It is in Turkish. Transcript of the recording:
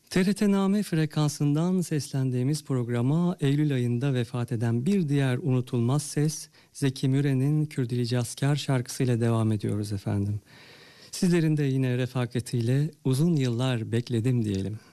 TRT-Name frekansından seslendiğimiz programa Eylül ayında vefat eden bir diğer unutulmaz ses Zeki Müren'in Kürdilici Asker şarkısıyla devam ediyoruz efendim. Sizlerin de yine refakatiyle uzun yıllar bekledim diyelim.